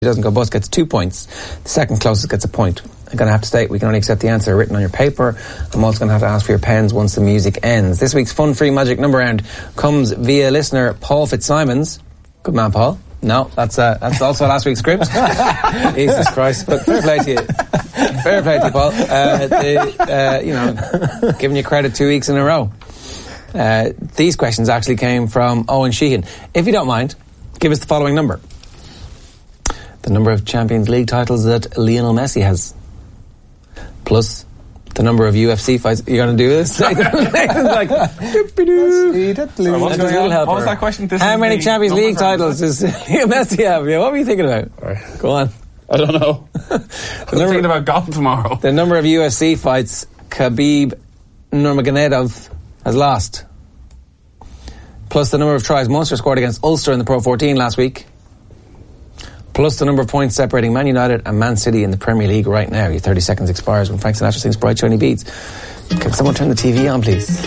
doesn't go bust gets 2 points. The second closest gets a point. I'm going to have to state we can only accept the answer written on your paper. I'm also going to have to ask for your pens once the music ends. This week's fun-free magic number round comes via listener Paul Fitzsimons. Good man, Paul. No, that's also last week's script. Jesus Christ. But fair play to you. Fair play to you, Paul. Giving you credit 2 weeks in a row. These questions actually came from Owen Sheehan. If you don't mind, give us the following number. The number of Champions League titles that Lionel Messi has. Plus the number of UFC fights. You're going to do this? Nathan's like, what was that question? How many Champions League titles does Messi have? Yeah, what were you thinking about? Right. Go on. I don't know. I'm thinking about golf tomorrow. The number of UFC fights Khabib Nurmagomedov has lost. Plus the number of tries Munster scored against Ulster in the Pro 14 last week. Plus the number of points separating Man United and Man City in the Premier League right now. Your 30 seconds expires when Frank Sinatra sings Bright Shiny Beats. Can someone turn the TV on, please?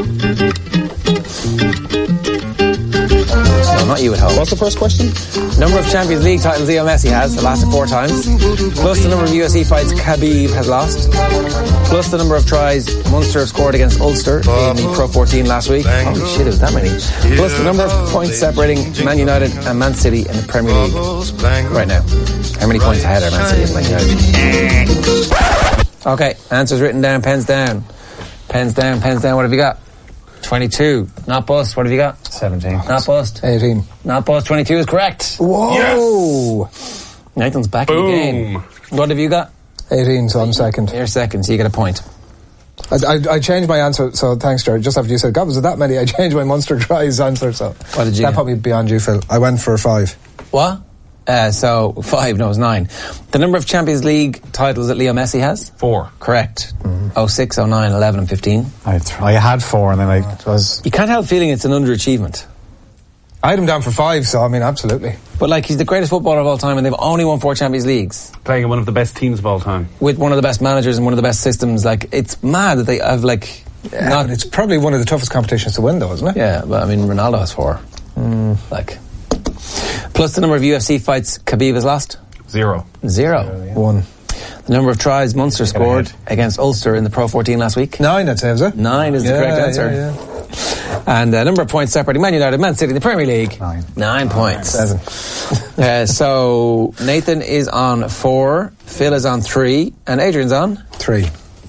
No, not you at home. What's the first question? Number of Champions League titles Leo Messi has, the lasted 4 times. Plus the number of UFC fights Khabib has lost. Plus the number of tries Munster have scored against Ulster in the Pro 14 last week. Holy shit, it was that many. Plus the number of points separating Man United and Man City in the Premier League right now. How many points ahead are Man City and Man United? Okay, answers written down, pens down. Pens down, pens down. What have you got? 22. Not bust. What have you got? 17. Not bust. 18. Not bust. 22 is correct. Whoa! Yes. Nathan's back in the game. What have you got? 18, so I'm second. You're second, so you get a point. I changed my answer, so thanks, Jared. Just after you said, God, was it that many? I changed my Munster tries answer, so what did you that get? put me beyond you, Phil. I went for 5. What? So 5, no, it's 9. The number of Champions League titles that Leo Messi has? 4. Correct. 06, 09, 11 and 15. I had 4 and then it was... You can't help feeling it's an underachievement. I had him down for 5, so I mean, absolutely. But like, he's the greatest footballer of all time and they've only won 4 Champions Leagues. Playing in one of the best teams of all time. With one of the best managers and one of the best systems. Like, it's mad that they have like... Yeah, but it's probably one of the toughest competitions to win though, isn't it? Yeah, but I mean, Ronaldo has 4. Like... Plus the number of UFC fights Khabib has lost? 0. 0. 1. The number of tries Munster scored against Ulster in the Pro 14 last week? 9, I'd say, is it? 9 is the correct answer. Yeah. And number of points separating Man United, Man City in the Premier League? 9 points. 7. So Nathan is on 4, Phil is on 3, and Adrian's on? 3.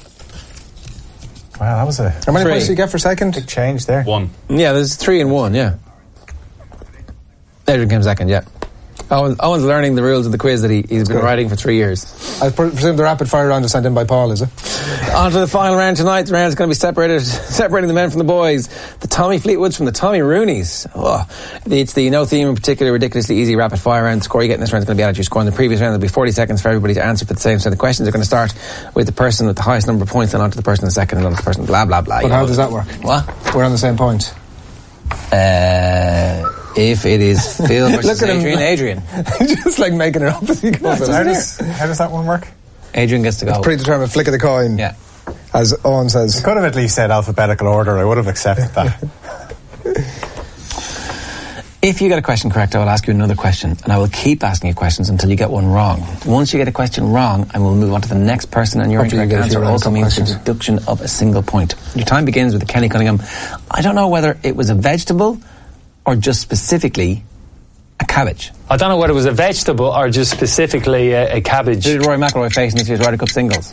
Wow, that was a... How many 3. points did you get for second? Big change there. 1. Yeah, there's 3 and 1, yeah. Adrian came second, yeah. Owen's learning the rules of the quiz that he's been writing for 3 years. I presume the rapid fire round is sent in by Paul, is it? On to the final round tonight. The round is going to be separating the men from the boys. The Tommy Fleetwoods from the Tommy Rooneys. Oh, it's the no theme in particular, ridiculously easy rapid fire round. The score you get in this round is going to be out of your score. In the previous round, there'll be 40 seconds for everybody to answer for the same set of questions. They're going to start with the person with the highest number of points, and on to the person in second, and on to the person blah, blah, blah. But how does that work? What? We're on the same point. If it is Phil versus Look at Adrian. Just like making it up as he goes. How does that one work? Adrian gets to go. It's predetermined. Flick of the coin. Yeah. As Owen says. You could have at least said alphabetical order. I would have accepted that. If you get a question correct, I will ask you another question, and I will keep asking you questions until you get one wrong. Once you get a question wrong, I will move on to the next person, and your incorrect answer also means the deduction of a single point. Your time begins with the Kenny Cunningham. I don't know whether it was a vegetable or just specifically a cabbage. I don't know whether it was a vegetable or just specifically a cabbage. Who did Rory McIlroy face in this year's Ryder Cup singles?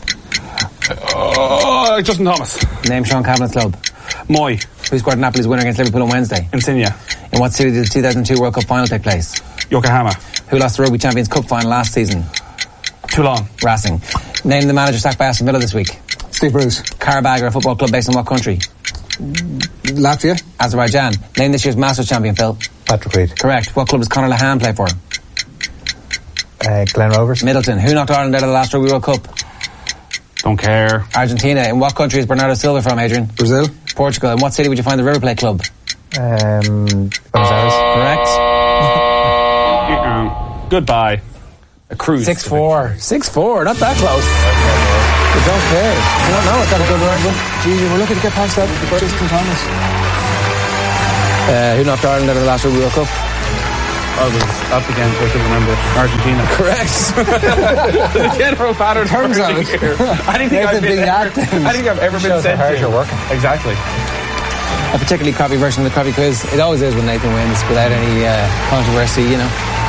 Justin Thomas. Name Sean Cavanagh's club. Moy. Who scored Napoli's winner against Liverpool on Wednesday? Insigne. In what city did the 2002 World Cup final take place? Yokohama. Who lost the Rugby Champions Cup final last season? Toulon. Racing. Name the manager sacked by Aston Villa this week. Steve Bruce. Karabag are a football club based in what country? Latvia. Azerbaijan. Name this year's Masters champion, Phil. Patrick Reed. Correct. What club does Conor Lahan play for? Glen Rovers. Middleton. Who knocked Ireland out of the last Rugby World Cup? Don't care. Argentina. In what country is Bernardo Silva from, Adrian? Brazil. Portugal. In what city would you find the River Plate Club? Buenos Aires. Correct. Goodbye. A cruise. 6-4. 6-4. Not that close. You don't care. You don't know. It's not a good word. Gee, we're looking to get past that. Justin Thomas. Who knocked Ireland out of the last Rugby World Cup? I was up against, I can remember, Argentina. Correct. The general pattern Terms of it. I don't think I've ever been sent to. You're working. Exactly. A particularly crappy version of the crappy quiz. It always is when Nathan wins without any controversy, you know.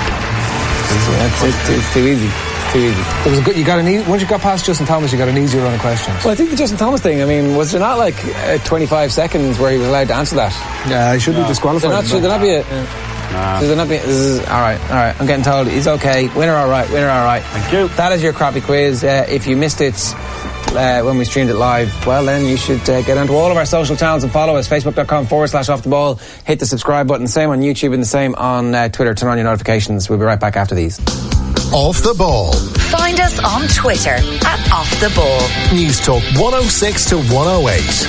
It's too easy. It's too easy. It was good. Once you got past Justin Thomas, you got an easier run of questions. Well, I think the Justin Thomas thing, I mean, was there not like 25 seconds where he was allowed to answer that? Yeah, he should be disqualified. Should there not be a... Should there not be... All right. I'm getting told. He's okay. Winner all right. Thank you. That is your crappy quiz. If you missed it when we streamed it live, well, then you should get onto all of our social channels and follow us. Facebook.com/offtheball. Hit the subscribe button. Same on YouTube and the same on Twitter. Turn on your notifications. We'll be right back after these. Off the Ball. Find us on Twitter @OffTheBall. News Talk 106 to 108.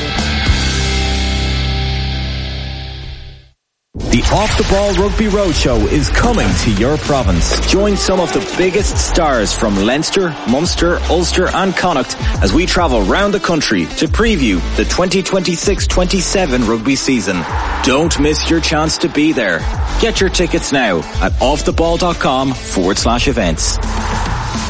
The Off the Ball Rugby Roadshow is coming to your province. Join some of the biggest stars from Leinster, Munster, Ulster and Connacht as we travel round the country to preview the 2026-27 rugby season. Don't miss your chance to be there. Get your tickets now at offtheball.com/events.